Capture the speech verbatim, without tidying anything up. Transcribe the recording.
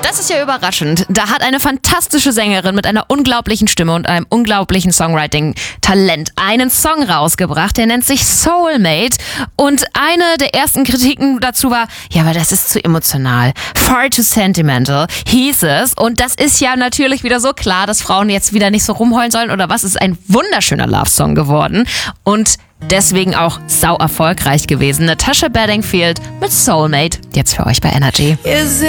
Das ist ja überraschend. Da hat eine fantastische Sängerin mit einer unglaublichen Stimme und einem unglaublichen Songwriting-Talent einen Song rausgebracht, der nennt sich Soulmate. Und eine der ersten Kritiken dazu war, ja, aber das ist zu emotional. Far too sentimental, hieß es. Und das ist ja natürlich wieder so klar, dass Frauen jetzt wieder nicht so rumheulen sollen oder was. Es ist ein wunderschöner Love-Song geworden. Und deswegen auch sau erfolgreich gewesen. Natasha Bedingfield mit Soulmate. Jetzt für euch bei Energy.